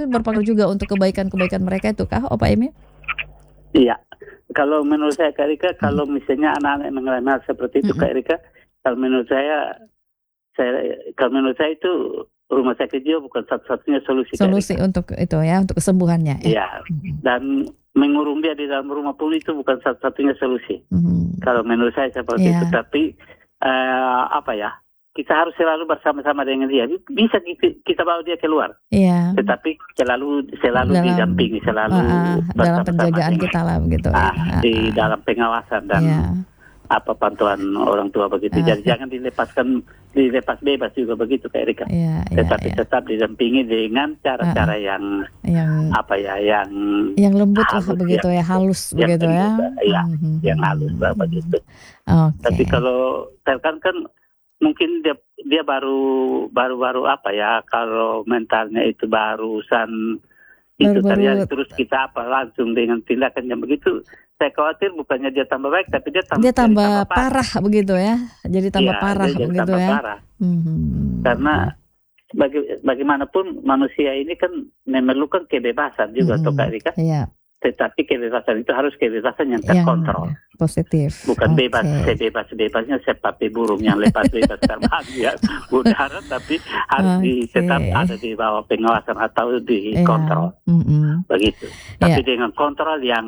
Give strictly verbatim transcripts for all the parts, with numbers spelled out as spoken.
itu berpengaruh juga untuk kebaikan-kebaikan mereka itu kah, oh Pak Emi? Iya, kalau menurut saya Kak Erika, Hmm. kalau misalnya anak-anak yang mengalami hal seperti itu Mm-mm. Kak Erika, kalau menurut saya, saya kalau menurut saya itu rumah sakit jiwa bukan satu-satunya solusi. Solusi untuk itu ya, untuk kesembuhannya. Ya. Iya, dan mengurung dia di dalam rumah pun itu bukan satu-satunya solusi. Hmm. Kalau menurut saya seperti Iya. itu, tapi eh, apa ya? Kita harus selalu bersama-sama dengan dia. Bisa kita, kita bawa dia keluar. Iya. Tetapi selalu selalu Dalam- didampingi, selalu Ah, ah, dalam bersama-sama penjagaan dengan- kita lah begitu ya. ah, Ah, di ah. dalam pengawasan dan Iya. apa bantuan orang tua begitu. Ah. Jadi jangan dilepaskan, dilepas bebas juga begitu Kak Erika. Iya, iya, Tetapi iya. tetap didampingi dengan cara-cara yang Yang apa ya, yang yang lembut lah halus, begitu yang- ya, halus yang begitu ya. lembut, ya, Mhm. yang halus lah begitu. Oke. Tapi kalau kan kan mungkin dia dia baru baru-baru apa ya, kalau mentalnya itu barusan itu Baru-baru- terjadi terus kita apa langsung dengan tindakan yang begitu, saya khawatir bukannya dia tambah baik tapi dia tambah Dia jadi tambah parah. parah begitu ya. Jadi tambah Iya, parah dia jadi begitu tambah ya. parah. Mhm. Karena bagi, bagaimanapun manusia ini kan memerlukan kebebasan juga Mhm. toh Kak Rika. Iya, Tetapi kebebasan itu harus kebebasan yang yang terkontrol. positif. Bukan Oke. bebas, sebebas-bebasnya seperti burung yang lepas bebas terbang ya udara, tapi harus di, Oke. tetap ada di bawah pengawasan atau Iya. dikontrol Mhm. begitu. Tapi Iya. dengan kontrol yang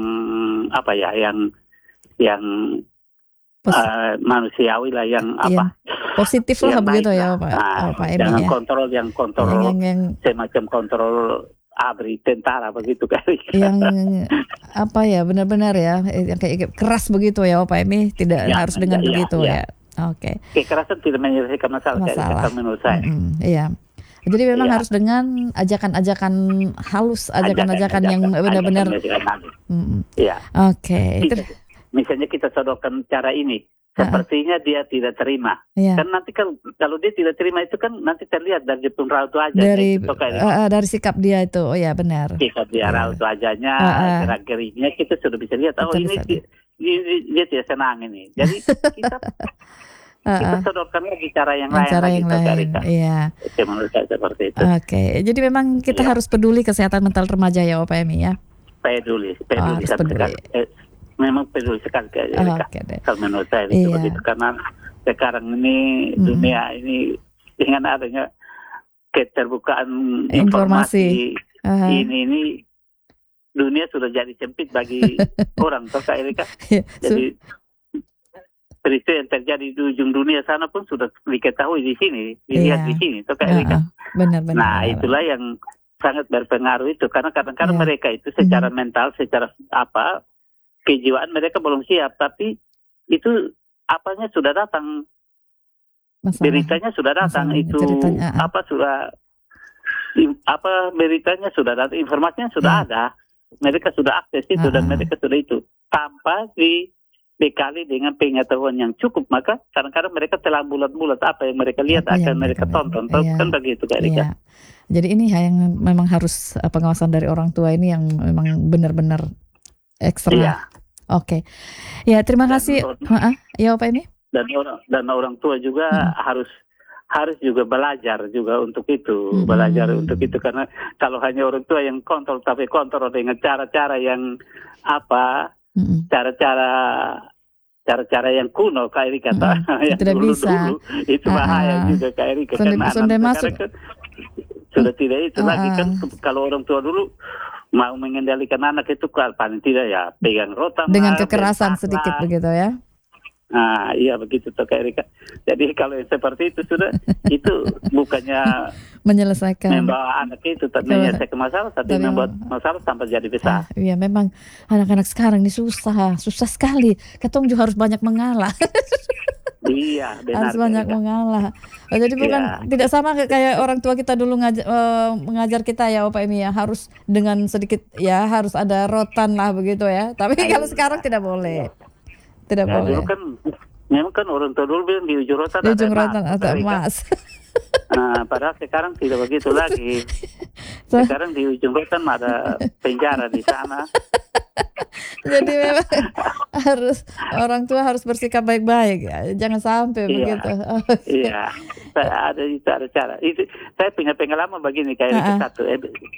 apa ya, yang yang Pos- eh, manusiawi lah, yang Yang apa? positif lah yang begitu baik ya lah. Pak, Nah, oh, Pak Emi jangan ya. kontrol yang kontrol Yang, yang, yang semacam kontrol ABRI tentara begitu kan. yang apa ya, benar-benar ya, yang kayak keras begitu ya, Pak Emi, tidak Ya, harus dengan ya, begitu ya. ya. Oke. Kekerasan tidak menyelesaikan masalah, Kak Rika, Masalah. kalau menurut saya. Mm-mm, iya. Jadi memang Iya. harus dengan ajakan-ajakan halus, ajakan-ajakan yang Ajakan- benar-benar. ajakan- ajakan. Mm-mm. Iya. Oke. Kita- Itu- misalnya kita sodorkan cara ini, Ah, ah. sepertinya dia tidak terima. Iya. Kan nanti kan kalau dia tidak terima itu kan nanti terlihat dari pun raut wajah. Dari Itu, Kak Rika. uh, uh, dari sikap dia itu, oh ya benar. Kita dia Iya. raut wajahnya, Ah, ah. gerak-geriknya kita sudah bisa lihat. Oh Kita ini bisa dia, ini dia tidak senang ini. Jadi kita Uh, kita uh, sodorkan lagi cara yang yang lain cara lagi, yang Kak lain, Rika. iya. Itu menurut saya seperti itu. Oke, jadi memang kita Iya. harus peduli kesehatan mental remaja ya, Pak Emi ya. Peduli, Oh, peduli harus sekali. peduli. Eh, memang peduli sekali, Kak Rika. Oke deh. Kalau menurut saya itu Iya. begitu, karena sekarang ini Mm-mm. dunia ini dengan adanya keterbukaan Informasi. informasi, Uh, ini ini dunia sudah jadi sempit bagi orang, toh Kak Erika. iya. Su- Jadi peristiwa yang terjadi di ujung dunia sana pun sudah diketahui di sini, dilihat Iya. di sini, toh Kak uh, Erika. uh, benar-benar. Nah, itulah yang sangat berpengaruh itu, karena kadang-kadang Iya. mereka itu secara mental, secara apa kejiwaan mereka belum siap, tapi itu apanya sudah datang, Masalah. beritanya sudah datang, Masalahnya, itu ceritanya, ah. apa sudah im- apa beritanya sudah datang, informasinya sudah Ya. ada, mereka sudah akses itu Ah, dan ah. mereka sudah itu tanpa dibekali dengan pengetahuan yang cukup, maka kadang-kadang mereka telah bulat-bulat apa yang mereka lihat Apa yang akan mereka mereka lihat. tonton, Iya. kan begitu Kak Rika. Iya. Jadi ini ya yang memang harus uh, pengawasan dari orang tua ini yang memang benar-benar ekstra. Iya. Oke. Ya, terima Dan kasih. orang- Heeh. Ya, Pak Emi. dan orang dan orang tua juga Hmm. harus harus juga belajar juga untuk itu, Hmm. belajar untuk itu, karena kalau hanya orang tua yang kontrol, tapi kontrol dengan cara-cara yang apa, Mm-mm. cara-cara cara-cara yang kuno Kak Erika, Mm-mm. yang Tidak bisa. dulu-dulu itu Ah, bahaya ah. juga Kak Erika, Sonde- karena sonde anak masuk. sekarang kan sudah tidak itu Ah, lagi kan. ah. Kalau orang tua dulu mau mengendalikan anak itu kan paling tidak ya pegang rotan Dengan lah, kekerasan bentak sedikit lah. begitu ya. Nah, iya begitu toh Kak Erika. Jadi kalau yang seperti itu sudah itu bukannya Menyelesaikan. membawa anak itu tak menyelesaikan masalah, tapi Tapi- membuat masalah sampai jadi Ah, besar. iya memang anak-anak sekarang ini susah, susah sekali. Ketong juga harus banyak mengalah. Iya, benar. harus banyak Kak Erika. mengalah. Oh, jadi bukan Iya. tidak sama ke- kayak orang tua kita dulu ngajar, eh, mengajar kita ya, Pak Emi ya, harus dengan sedikit ya harus ada rotan lah begitu ya. Tapi Iya. kalau sekarang tidak boleh. Tidak Nah, boleh. dulu kan memang kan orang tua dulu bilang di ujung rotan Di ada ujung emas, rotan Kak atau Erika. emas. Nah, padahal sekarang tidak begitu lagi. Sekarang di ujung rotan ada penjara di sana. Jadi memang harus orang tua harus bersikap baik-baik ya. Jangan sampai Iya. begitu. Oh, Iya, saya ada itu ada cara. Itu saya punya pengalaman begini kayak Ah, ah. satu. eh,